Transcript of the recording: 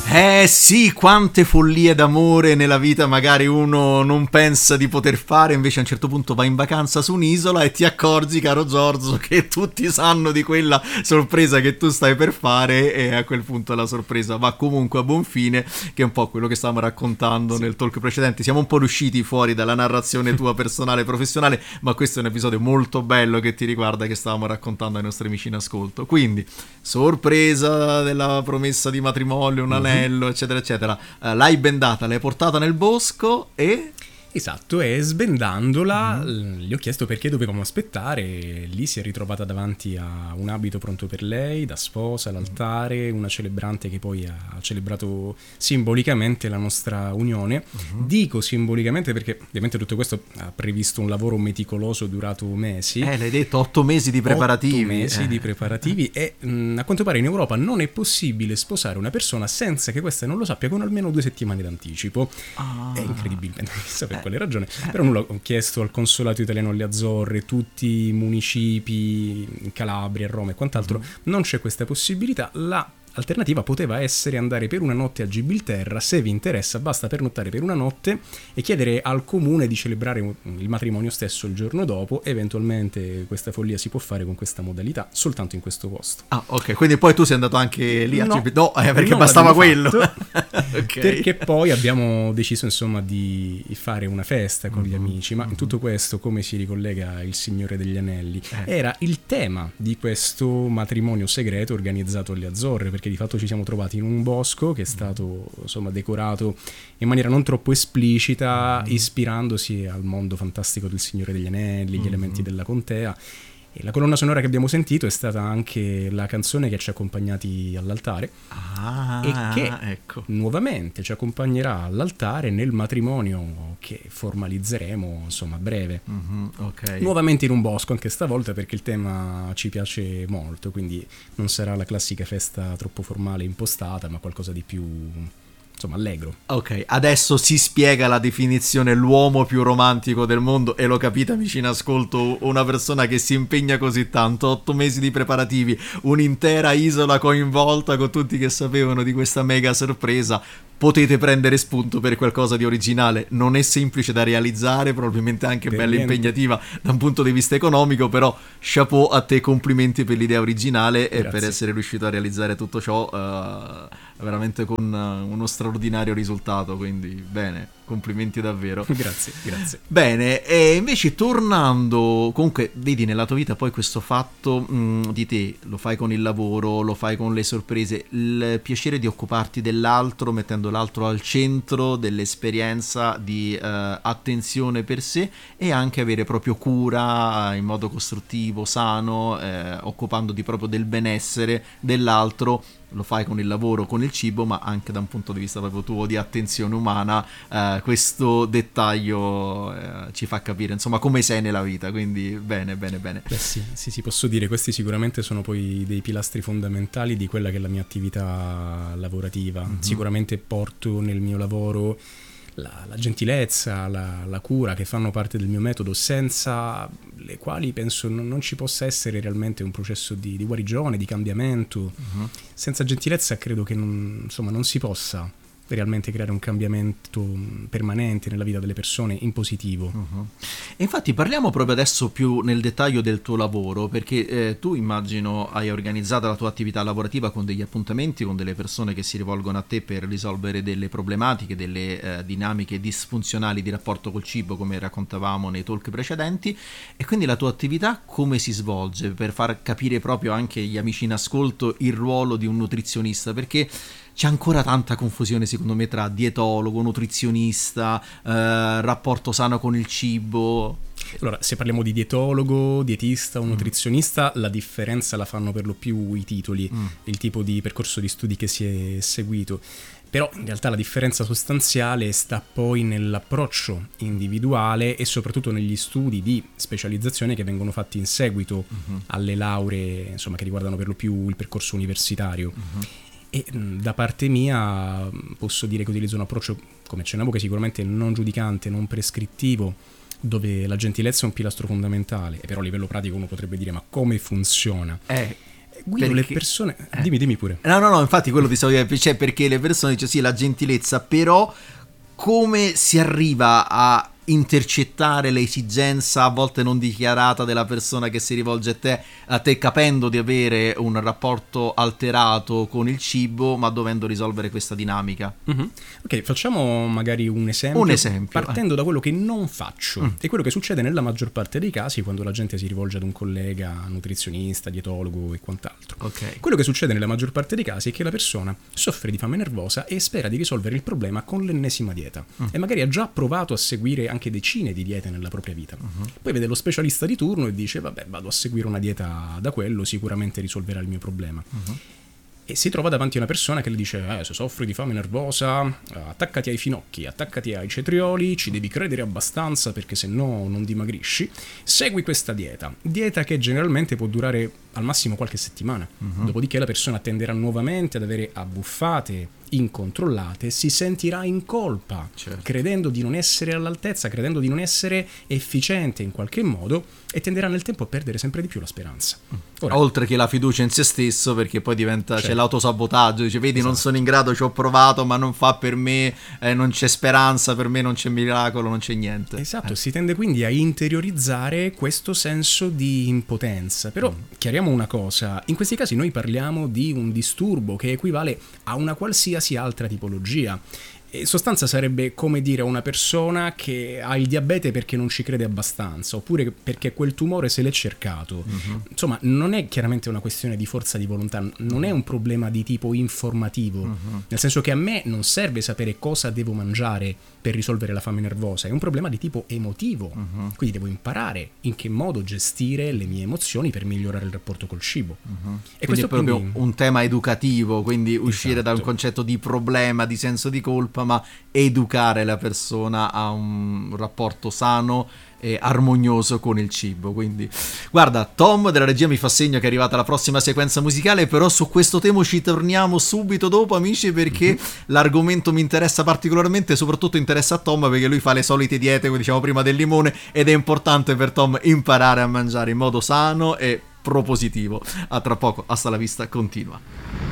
Sì, quante follie d'amore nella vita magari uno non pensa di poter fare, invece a un certo punto vai in vacanza su un'isola e ti accorgi, caro Giorgio, che tutti sanno di quella sorpresa che tu stai per fare, e a quel punto la sorpresa va comunque a buon fine, che è un po' quello che stavamo raccontando nel talk precedente. Siamo un po' usciti fuori dalla narrazione tua personale e professionale, ma questo è un episodio molto bello che ti riguarda, che stavamo raccontando ai nostri amici in ascolto. Quindi, sorpresa della promessa di matrimonio, un anello, eccetera eccetera, l'hai bendata, l'hai portata nel bosco e... Esatto, e sbendandola gli ho chiesto perché dovevamo aspettare. Lì si è ritrovata davanti a un abito pronto per lei, da sposa, l'altare, una celebrante che poi ha celebrato simbolicamente la nostra unione. Dico simbolicamente perché ovviamente tutto questo ha previsto un lavoro meticoloso durato mesi. L'hai detto, 8 mesi di preparativi. 8 mesi di preparativi e a quanto pare in Europa non è possibile sposare una persona senza che questa non lo sappia con almeno 2 settimane d'anticipo. È incredibilmente, chissà per quale ragione, però nulla, ho chiesto al consolato italiano alle Azzorre, tutti i municipi in Calabria, a Roma e quant'altro, non c'è questa possibilità. La alternativa poteva essere andare per una notte a Gibilterra. Se vi interessa basta pernottare per una notte e chiedere al comune di celebrare il matrimonio stesso il giorno dopo. Eventualmente questa follia si può fare con questa modalità soltanto in questo posto. Ok, quindi poi tu sei andato anche lì a No, perché non bastava l'abbiamo quello. Okay. Perché poi abbiamo deciso insomma di fare una festa con gli amici, ma in tutto questo come si ricollega il Signore degli Anelli? Era il tema di questo matrimonio segreto organizzato alle Azzorre, perché di fatto ci siamo trovati in un bosco che è stato insomma decorato in maniera non troppo esplicita, ispirandosi al mondo fantastico del Signore degli Anelli, gli elementi della contea. E la colonna sonora che abbiamo sentito è stata anche la canzone che ci ha accompagnati all'altare e che nuovamente ci accompagnerà all'altare nel matrimonio che formalizzeremo insomma a breve. Nuovamente in un bosco anche stavolta, perché il tema ci piace molto, quindi non sarà la classica festa troppo formale impostata, ma qualcosa di più insomma allegro. Ok, adesso si spiega la definizione l'uomo più romantico del mondo, e lo capite amici in ascolto, una persona che si impegna così tanto, 8 mesi di preparativi, un'intera isola coinvolta con tutti che sapevano di questa mega sorpresa. Potete prendere spunto per qualcosa di originale. Non è semplice da realizzare, probabilmente anche bella impegnativa da un punto di vista economico, però chapeau a te, complimenti per l'idea originale. Grazie. E per essere riuscito a realizzare tutto ciò veramente con uno straordinario risultato, quindi bene, complimenti davvero. Grazie. Bene, e invece tornando, comunque vedi nella tua vita poi questo fatto di te, lo fai con il lavoro, lo fai con le sorprese, il piacere di occuparti dell'altro, mettendo l'altro al centro dell'esperienza, di attenzione per sé, e anche avere proprio cura in modo costruttivo, sano, occupandoti proprio del benessere dell'altro. Lo fai con il lavoro, con il cibo, ma anche da un punto di vista proprio tuo di attenzione umana. Questo dettaglio ci fa capire insomma come sei nella vita, quindi bene. Beh, sì, posso dire, questi sicuramente sono poi dei pilastri fondamentali di quella che è la mia attività lavorativa. Sicuramente porto nel mio lavoro la gentilezza, la cura che fanno parte del mio metodo, senza le quali penso non ci possa essere realmente un processo di guarigione, di cambiamento. Senza gentilezza credo che non si possa realmente creare un cambiamento permanente nella vita delle persone in positivo. E infatti parliamo proprio adesso più nel dettaglio del tuo lavoro, perché tu immagino hai organizzato la tua attività lavorativa con degli appuntamenti con delle persone che si rivolgono a te per risolvere delle problematiche, delle dinamiche disfunzionali di rapporto col cibo, come raccontavamo nei talk precedenti. E quindi la tua attività come si svolge, per far capire proprio anche agli amici in ascolto il ruolo di un nutrizionista, perché c'è ancora tanta confusione secondo me tra dietologo, nutrizionista, rapporto sano con il cibo. Allora, se parliamo di dietologo, dietista o nutrizionista, la differenza la fanno per lo più i titoli, il tipo di percorso di studi che si è seguito. Però in realtà la differenza sostanziale sta poi nell'approccio individuale e soprattutto negli studi di specializzazione che vengono fatti in seguito alle lauree, insomma, che riguardano per lo più il percorso universitario. E da parte mia posso dire che utilizzo un approccio, come accennavo, che sicuramente non giudicante, non prescrittivo, dove la gentilezza è un pilastro fondamentale, e però a livello pratico uno potrebbe dire ma come funziona? Guido, le persone... Dimmi pure. No, infatti quello ti stavo dicendo, cioè perché le persone dicono sì, la gentilezza, però come si arriva a intercettare l'esigenza a volte non dichiarata della persona che si rivolge a te capendo di avere un rapporto alterato con il cibo, ma dovendo risolvere questa dinamica. Ok, facciamo magari un esempio partendo da quello che non faccio e quello che succede nella maggior parte dei casi quando la gente si rivolge ad un collega nutrizionista, dietologo e quant'altro. Quello che succede nella maggior parte dei casi è che la persona soffre di fame nervosa e spera di risolvere il problema con l'ennesima dieta e magari ha già provato a seguire anche decine di diete nella propria vita. Poi vede lo specialista di turno e dice vabbè, vado a seguire una dieta da quello, sicuramente risolverà il mio problema. E si trova davanti a una persona che le dice se soffri di fame nervosa attaccati ai finocchi, attaccati ai cetrioli, ci devi credere abbastanza perché se no non dimagrisci, segui questa dieta che generalmente può durare al massimo qualche settimana, dopodiché la persona tenderà nuovamente ad avere abbuffate incontrollate, si sentirà in colpa, credendo di non essere all'altezza, credendo di non essere efficiente in qualche modo e tenderà nel tempo a perdere sempre di più la speranza. Ora, oltre che la fiducia in se stesso, perché poi diventa c'è l'autosabotaggio, dice vedi non sono in grado, ci ho provato ma non fa per me, non c'è speranza per me, non c'è miracolo, non c'è niente. Esatto, si tende quindi a interiorizzare questo senso di impotenza. Però chiariamo una cosa, in questi casi noi parliamo di un disturbo che equivale a una qualsiasi altra tipologia. In sostanza sarebbe come dire a una persona che ha il diabete perché non ci crede abbastanza, oppure perché quel tumore se l'è cercato. Insomma, non è chiaramente una questione di forza di volontà, non è un problema di tipo informativo, nel senso che a me non serve sapere cosa devo mangiare per risolvere la fame nervosa, è un problema di tipo emotivo, quindi devo imparare in che modo gestire le mie emozioni per migliorare il rapporto col cibo. E questo è proprio un tema educativo, quindi uscire da un concetto di problema, di senso di colpa, ma educare la persona a un rapporto sano e armonioso con il cibo. Quindi guarda, Tom della regia mi fa segno che è arrivata la prossima sequenza musicale, però su questo tema ci torniamo subito dopo, amici, perché l'argomento mi interessa particolarmente, soprattutto interessa a Tom perché lui fa le solite diete, come diciamo prima, del limone, ed è importante per Tom imparare a mangiare in modo sano e propositivo. A tra poco, hasta la vista, continua.